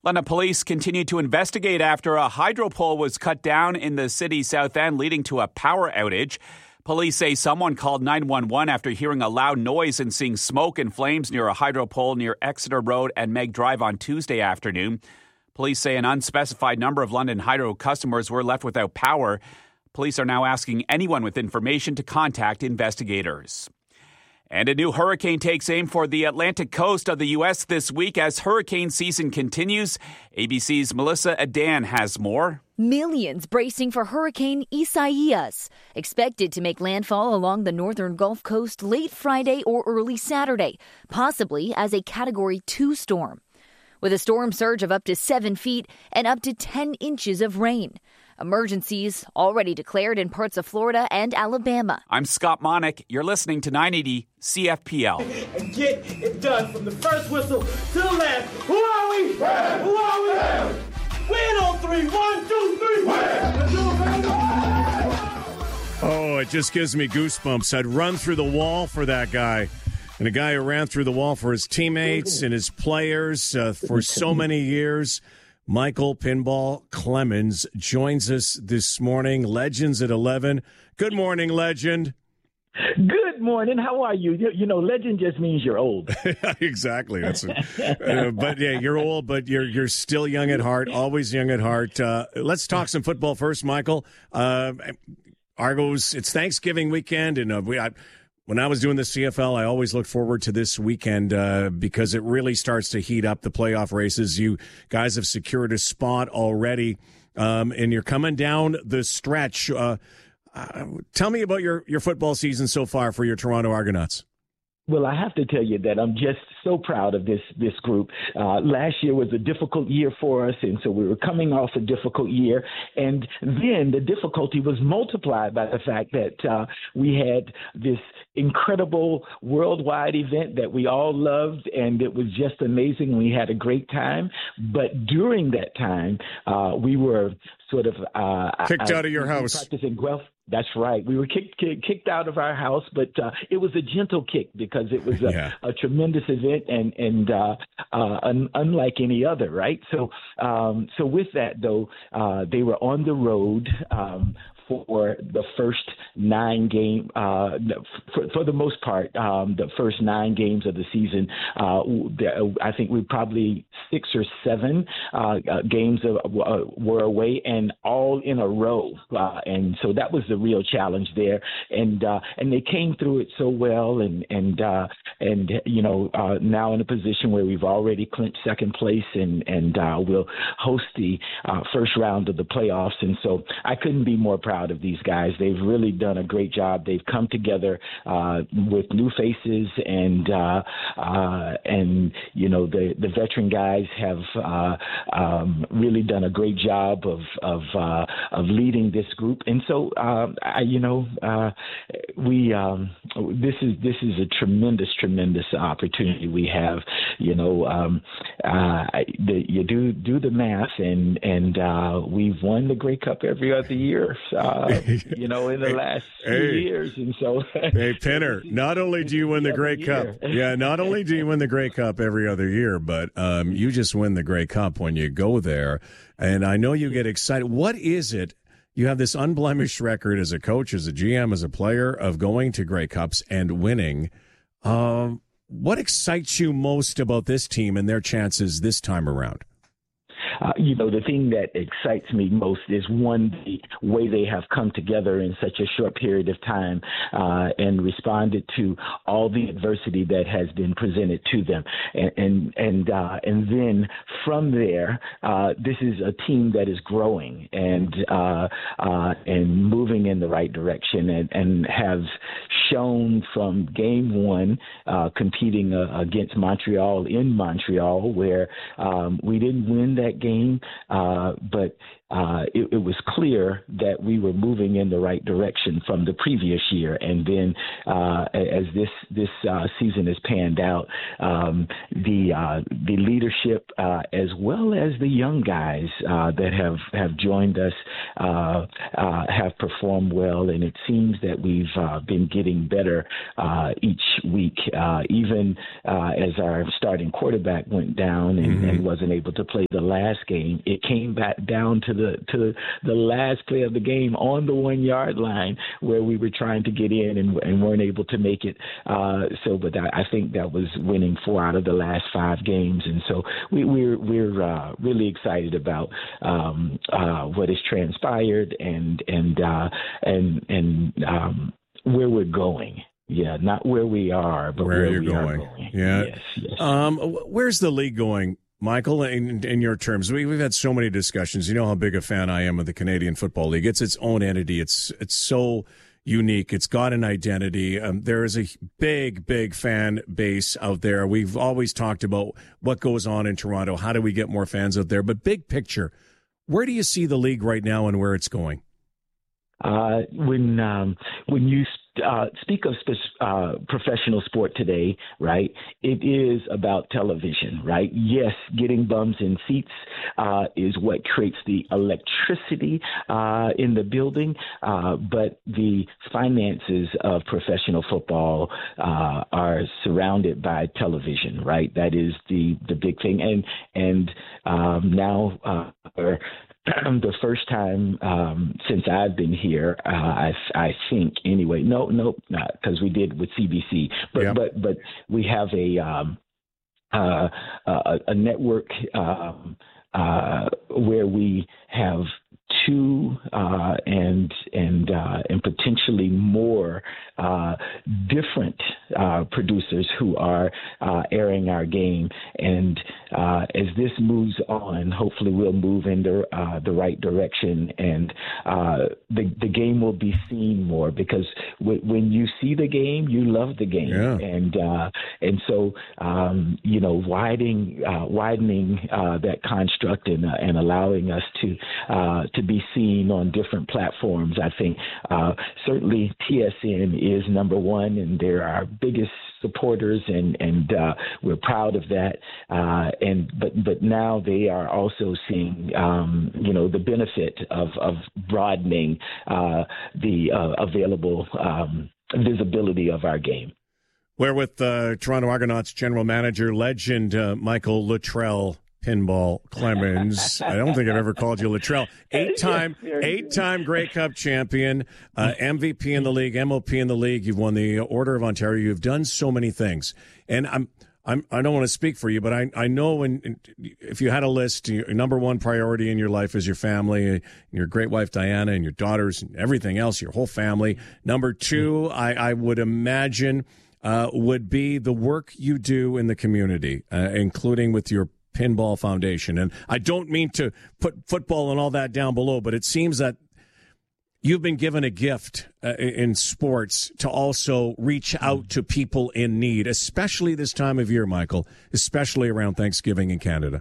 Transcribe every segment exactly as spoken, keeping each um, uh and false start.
London police continue to investigate after a hydro pole was cut down in the city's south end, leading to a power outage. Police say someone called nine one one after hearing a loud noise and seeing smoke and flames near a hydro pole near Exeter Road and Meg Drive on Tuesday afternoon. Police say an unspecified number of London Hydro customers were left without power. Police are now asking anyone with information to contact investigators. And a new hurricane takes aim for the Atlantic coast of the U S this week as hurricane season continues. A B C's Melissa Adan has more. Millions bracing for Hurricane Isaias, expected to make landfall along the northern Gulf Coast late Friday or early Saturday, possibly as a Category two storm. With a storm surge of up to seven feet and up to ten inches of rain. Emergencies already declared in parts of Florida and Alabama. I'm Scott Monick. You're listening to nine eighty C F P L. And get it done from the first whistle to the last. Who are we? Ram. Who are we? Ram. Win on three. One, two, three. Ram. Oh, it just gives me goosebumps. I'd run through the wall for that guy. And a guy who ran through the wall for his teammates and his players uh, for so many years. Michael Pinball Clemens joins us this morning. Legends at eleven. Good morning, Legend. Good morning. How are you? You, you know, legend just means you're old. Exactly. That's a, uh, but yeah, you're old, but you're you're still young at heart. Always young at heart. Uh, let's talk some football first, Michael. Uh, Argos. It's Thanksgiving weekend, and uh, we. I, When I was doing the C F L, I always looked forward to this weekend uh, because it really starts to heat up the playoff races. You guys have secured a spot already, um, and you're coming down the stretch. Uh, uh, tell me about your, your football season so far for your Toronto Argonauts. Well, I have to tell you that I'm just so proud of this this group. Uh, last year was a difficult year for us, and so we were coming off a difficult year. And then the difficulty was multiplied by the fact that uh, we had this incredible worldwide event that we all loved, and it was just amazing. We had a great time. But during that time, uh, we were sort of uh, kicked I, out of your house. Practicing Guelph. That's right. We were kicked kicked, kicked out of our house, but uh, it was a gentle kick because it was a, yeah. a tremendous event and and uh, uh, un, unlike any other, right? So um, so with that though, uh, they were on the road. Um, for the first nine game, uh, for, for the most part, um, the first nine games of the season, uh, I think we probably six or seven uh, uh, games of, uh, were away and all in a row. Uh, and so that was the real challenge there. And, uh, and they came through it so well. And, and, uh, and, you know, uh, now in a position where we've already clinched second place and, and, uh, we'll host the, uh, first round of the playoffs. And so I couldn't be more proud of these guys. They've really done a great job. They've come together uh, with new faces, and uh, uh, and you know the the veteran guys have uh, um, really done a great job of of uh, of leading this group. And so uh, I, you know uh, we um, this is this is a tremendous tremendous opportunity we have. You know um, uh, the, you do do the math, and and uh, we've won the Grey Cup every other year. Uh, you know, in the last few hey, years, and so. Hey, Pinner, not only do you win the Grey Cup, yeah, not only do you win the Grey Cup every other year, but um, you just win the Grey Cup when you go there, and I know you get excited. What is it? You have this unblemished record as a coach, as a G M, as a player of going to Grey Cups and winning. Um, what excites you most about this team and their chances this time around? Uh, you know, the thing that excites me most is, one, the way they have come together in such a short period of time uh, and responded to all the adversity that has been presented to them. And and and, uh, and then from there, uh, this is a team that is growing and uh, uh, and moving in the right direction, and, and have shown from game one, uh, competing uh, against Montreal in Montreal, where um, we didn't win that game, uh, but uh, it, it was clear that we were moving in the right direction from the previous year. And then uh, as this this uh, season has panned out, um, the uh, the leadership uh, as well as the young guys uh, that have, have joined us uh, uh, have performed well. And it seems that we've uh, been getting better uh, each week, uh, even uh, as our starting quarterback went down and, mm-hmm. and wasn't able to play the last game. It came back down to the to the last play of the game on the one yard line where we were trying to get in and, and weren't able to make it. Uh, so, but I, I think that was winning four out of the last five games, and so we, we're we're uh, really excited about um, uh, what has transpired and and uh, and and um, where we're going. Yeah, not where we are, but where, where you're we going. are going. Yeah. Yes, yes. Um, where's the league going, Michael, in, in your terms? We, we've had so many discussions. You know how big a fan I am of the Canadian Football League. It's its own entity. It's it's so unique. It's got an identity. Um, there is a big, big fan base out there. We've always talked about what goes on in Toronto. How do we get more fans out there? But big picture, where do you see the league right now and where it's going? Uh, when um, when you uh, speak of uh, professional sport today, right, it is about television, right? Yes, getting bums in seats uh, is what creates the electricity uh, in the building, uh, but the finances of professional football uh, are surrounded by television, right? That is the, the big thing. And, and um, now uh, the first time um, since I've been here, uh, I, I think anyway. No, no, not because we did with C B C, but yeah. but but we have a um, uh, a, a network um, uh, where we have two uh, and and uh, and potentially more uh, different uh, producers who are uh, airing our game. And uh, as this moves on, hopefully we'll move in the, uh, the right direction, and uh, the the game will be seen more, because w- when you see the game, you love the game, yeah. and uh, and so um, you know widening uh, widening uh, that construct and uh, and allowing us to uh, to be seen on different platforms. I think uh, certainly T S N is number one, and they're our biggest supporters, and and uh, we're proud of that. Uh, and but but now they are also seeing um, you know the benefit of of broadening uh, the uh, available um, visibility of our game. We're with uh, Toronto Argonauts general manager, legend uh, Michael Luttrell Pinball Clemens. I don't think I've ever called you Luttrell. Eight-time, eight-time Grey Cup champion, uh, M V P in the league, M O P in the league. You've won the Order of Ontario. You've done so many things, and I'm, I'm, I don't want to speak for you, but I, I know when if you had a list, your number one priority in your life is your family, and your great wife Diana, and your daughters, and everything else, your whole family. Number two, I, I would imagine, uh, would be the work you do in the community, uh, including with your Pinball Foundation. And I don't mean to put football and all that down below, but it seems that you've been given a gift uh, in sports to also reach out to people in need, especially this time of year, Michael, especially around Thanksgiving in Canada.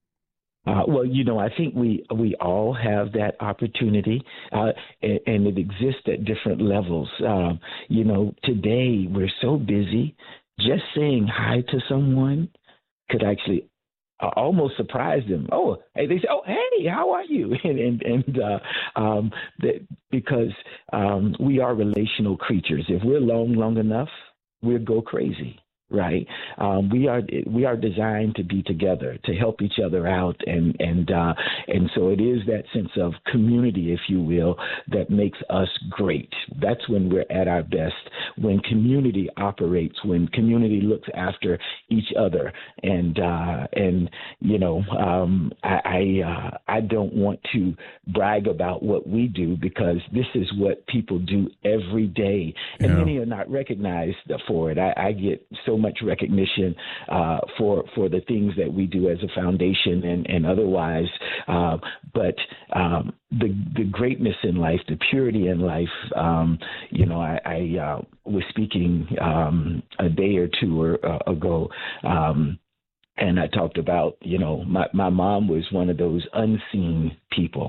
Uh, well, you know, I think we we all have that opportunity, uh, and, and it exists at different levels. Um, you know, today we're so busy, just saying hi to someone could actually Uh, almost surprised them. Oh, hey, they say, "Oh, hey, how are you?" And and, and uh, um, that, because um, we are relational creatures. If we're alone long enough, we'll go crazy. Right. Um, we are we are designed to be together, to help each other out. And and uh, and so it is that sense of community, if you will, that makes us great. That's when we're at our best, when community operates, when community looks after each other. And, uh, and you know, um, I I, uh, I don't want to brag about what we do, because this is what people do every day. And yeah. many are not recognized for it. I, I get so much recognition uh, for for the things that we do as a foundation and, and otherwise. Uh, but um, the the greatness in life, the purity in life, um, you know, I, I uh, was speaking um, a day or two or, uh, ago, um, and I talked about, you know, my, my mom was one of those unseen people.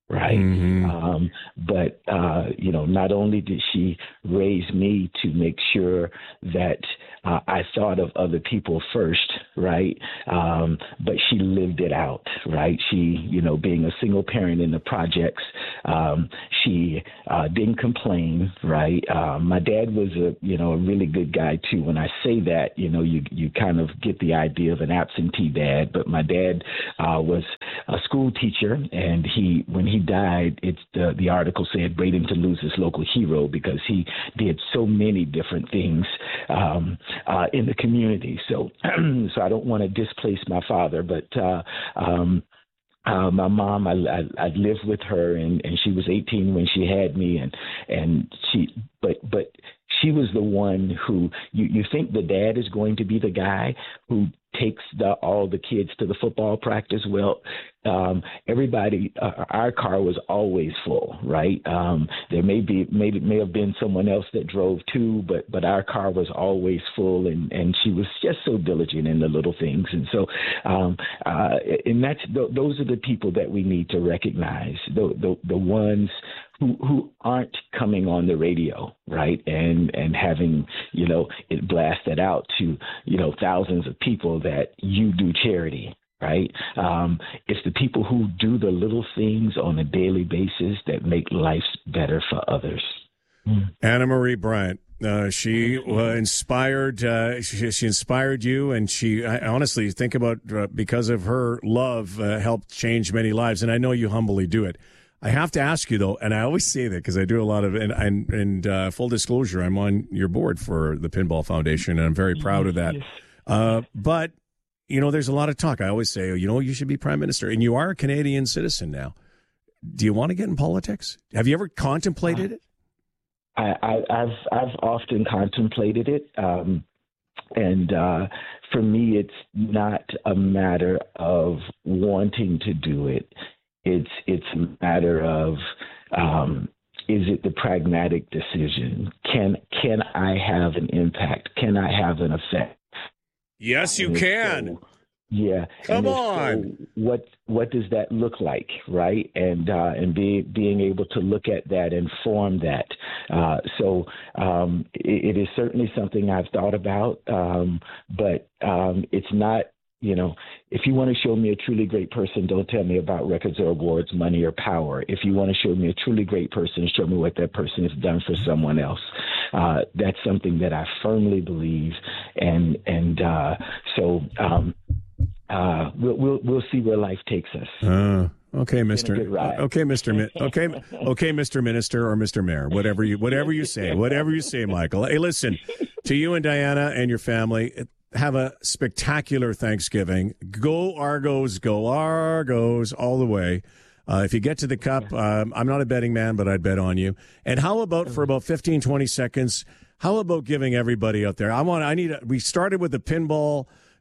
right? Mm-hmm. Um, but, uh, you know, not only did she raise me to make sure that uh, I thought of other people first, right? Um, but she lived it out, right? She, you know, being a single parent in the projects, um, she uh, didn't complain, right? Uh, my dad was a, you know, a really good guy too. When I say that, you know, you you kind of get the idea of an absentee dad. But my dad uh, was a school teacher, and he, when he died, it's the the article said, "Waiting to lose his local hero," because he did so many different things um, uh, in the community. So, so I don't want to displace my father, but uh, um, uh, my mom, I, I, I lived with her, and, and she was eighteen when she had me, and and she, but but she was the one who you, you think the dad is going to be the guy who takes the, all the kids to the football practice. Well, um, everybody, uh, our car was always full, right? Um, there may be, maybe may have been someone else that drove too, but but our car was always full, and, and she was just so diligent in the little things. And so, um, uh, and that's those are the people that we need to recognize, the the, the ones who who aren't coming on the radio, right, and and having, you know, it blasted out to, you know, thousands of people that you do charity, right? Um, it's the people who do the little things on a daily basis that make life better for others. Anna Marie Bryant, uh, she uh, inspired. Uh, she, she inspired you, and she I honestly think about uh, because of her love, uh, helped change many lives, and I know you humbly do it. I have to ask you, though, and I always say that because I do a lot of, and, and, and uh, full disclosure, I'm on your board for the Pinball Foundation, and I'm very proud of that. Uh, but, you know, there's a lot of talk. I always say, oh, you know, you should be prime minister, and you are a Canadian citizen now. Do you want to get in politics? Have you ever contemplated it? I, I, I've I've often contemplated it. Um, and uh, for me, it's not a matter of wanting to do it. It's it's a matter of um, is it the pragmatic decision? Can can I have an impact? Can I have an effect? Yes, you can. So, yeah. Come and on. So what what does that look like, right? And uh, and be, being able to look at that and form that. Uh, so um, it, it is certainly something I've thought about, um, but um, it's not. You know, if you want to show me a truly great person, don't tell me about records or awards, money or power. If you want to show me a truly great person, show me what that person has done for someone else. Uh, that's something that I firmly believe, and and uh, so um, uh, we'll, we'll we'll see where life takes us. Uh, okay, Mister Okay, Mister Mi- okay, okay, Mister Minister or Mister Mayor, whatever you whatever you say, whatever you say, Michael. Hey, listen, to you and Diana and your family. Have a spectacular Thanksgiving. Go Argos, go Argos all the way. Uh, if you get to the Cup, um, I'm not a betting man, but I'd bet on you. And how about for about fifteen, twenty seconds, how about giving everybody out there? I want. I need. A, we started with the Pinball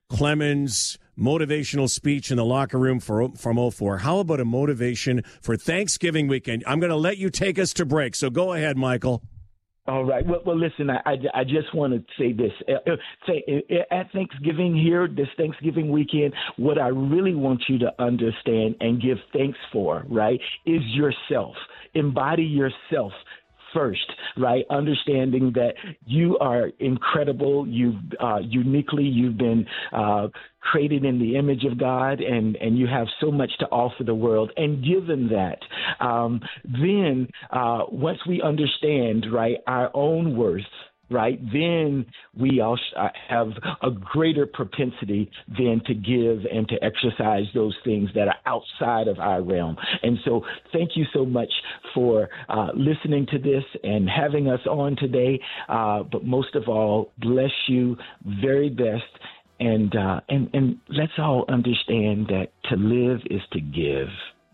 Clemens motivational speech in the locker room for from oh four. How about a motivation for Thanksgiving weekend? I'm going to let you take us to break. So go ahead, Michael. All right. Well, well listen, I, I, I just want to say this. Uh, say, uh, at Thanksgiving here, this Thanksgiving weekend, what I really want you to understand and give thanks for, right, is yourself. Embody yourself first, right? Understanding that you are incredible. You've uh, uniquely, you've been uh, created in the image of God, and, and you have so much to offer the world. And given that, um, then uh, once we understand, right, our own worth, right, then we also have a greater propensity then to give and to exercise those things that are outside of our realm. And so thank you so much for uh, listening to this and having us on today. Uh, but most of all, bless you very best. And, uh, and, and let's all understand that to live is to give.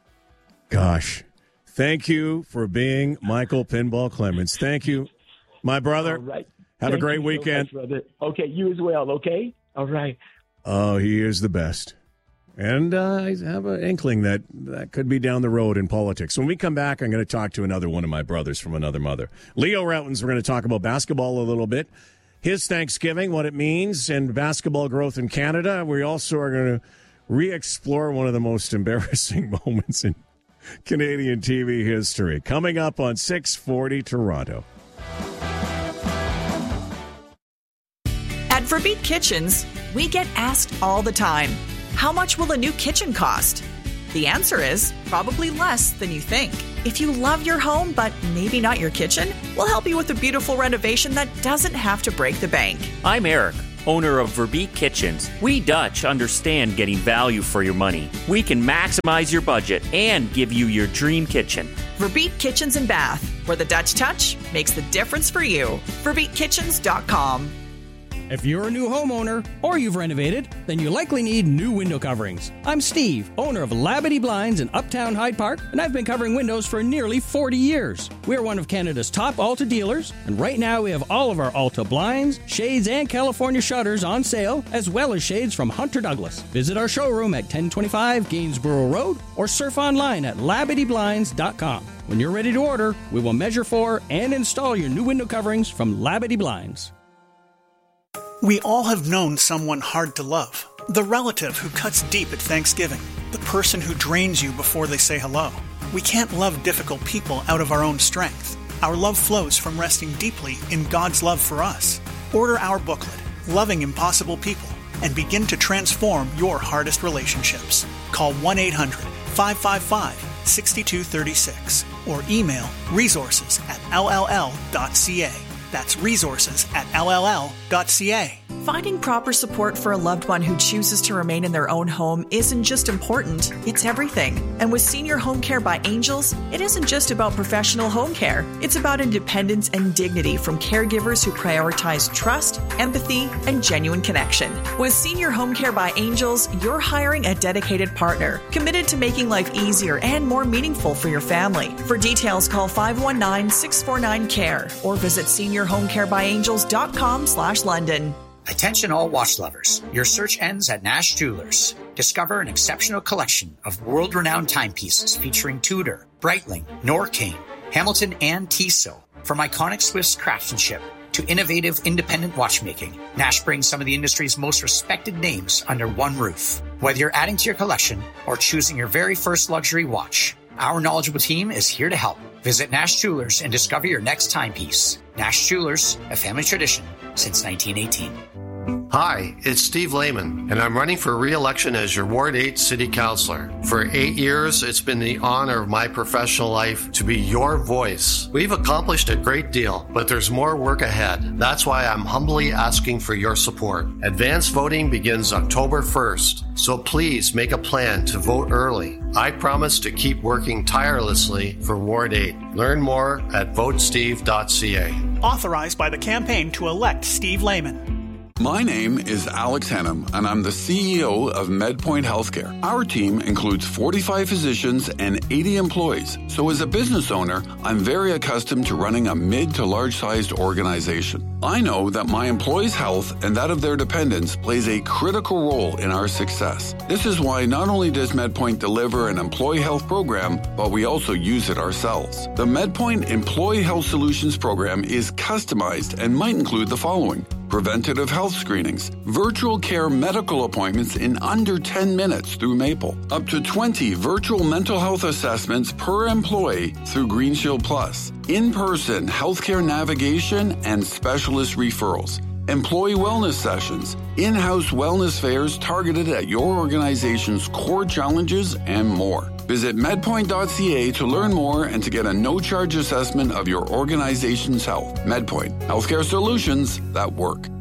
Gosh, thank you for being Michael Pinball Clemens. Thank you. My brother, all right. Have Thank a great so weekend. Much, brother. Okay, you as well, okay? All right. Oh, he is the best. And uh, I have an inkling that that could be down the road in politics. When we come back, I'm going to talk to another one of my brothers from another mother. Leo Routens, we're going to talk about basketball a little bit, his Thanksgiving, what it means, and basketball growth in Canada. We also are going to re-explore one of the most embarrassing moments in Canadian T V history. Coming up on six forty Toronto. At Verbeek Kitchens, we get asked all the time, how much will a new kitchen cost? The answer is probably less than you think. If you love your home, but maybe not your kitchen, we'll help you with a beautiful renovation that doesn't have to break the bank. I'm Eric, owner of Verbeek Kitchens. We Dutch understand getting value for your money. We can maximize your budget and give you your dream kitchen. Verbeek Kitchens and Bath, where the Dutch touch makes the difference for you. Verbeek Kitchens dot com. If you're a new homeowner or you've renovated, then you likely need new window coverings. I'm Steve, owner of Labadee Blinds in Uptown Hyde Park, and I've been covering windows for nearly forty years. We're one of Canada's top Alta dealers, and right now we have all of our Alta blinds, shades, and California shutters on sale, as well as shades from Hunter Douglas. Visit our showroom at ten twenty-five Gainsborough Road or surf online at labadee blinds dot com. When you're ready to order, we will measure for and install your new window coverings from Labadee Blinds. We all have known someone hard to love. The relative who cuts deep at Thanksgiving. The person who drains you before they say hello. We can't love difficult people out of our own strength. Our love flows from resting deeply in God's love for us. Order our booklet, Loving Impossible People, and begin to transform your hardest relationships. Call one eight hundred five five five six two three six or email resources at l l l dot c a. That's resources at l l l dot c a. Finding proper support for a loved one who chooses to remain in their own home isn't just important, it's everything. And with Senior Home Care by Angels, it isn't just about professional home care. It's about independence and dignity from caregivers who prioritize trust, empathy, and genuine connection. With Senior Home Care by Angels, you're hiring a dedicated partner, committed to making life easier and more meaningful for your family. For details, call five one nine, six four nine, C A R E or visit senior home care by angels dot com slash London. Attention all watch lovers. Your search ends at Nash Jewelers. Discover an exceptional collection of world-renowned timepieces featuring Tudor, Breitling, Norqain, Hamilton, and Tissot. From iconic Swiss craftsmanship to innovative independent watchmaking, Nash brings some of the industry's most respected names under one roof. Whether you're adding to your collection or choosing your very first luxury watch, our knowledgeable team is here to help. Visit Nash Jewelers and discover your next timepiece. Nash Jewelers, a family tradition since nineteen eighteen. Hi, it's Steve Lehman, and I'm running for re-election as your Ward eight City Councilor. For eight years, it's been the honor of my professional life to be your voice. We've accomplished a great deal, but there's more work ahead. That's why I'm humbly asking for your support. Advance voting begins October first, so please make a plan to vote early. I promise to keep working tirelessly for Ward eight. Learn more at vote steve dot c a. Authorized by the campaign to elect Steve Lehman. My name is Alex Hennum, and I'm the C E O of MedPoint Healthcare. Our team includes forty-five physicians and eighty employees. So as a business owner, I'm very accustomed to running a mid to large-sized organization. I know that my employees' health and that of their dependents plays a critical role in our success. This is why not only does MedPoint deliver an employee health program, but we also use it ourselves. The MedPoint Employee Health Solutions program is customized and might include the following: preventative health screenings, virtual care medical appointments in under ten minutes through Maple, up to twenty virtual mental health assessments per employee through Green Shield Plus, in-person healthcare navigation and specialist referrals, employee wellness sessions, in-house wellness fairs targeted at your organization's core challenges, and more. Visit medpoint dot c a to learn more and to get a no-charge assessment of your organization's health. MedPoint, healthcare solutions that work.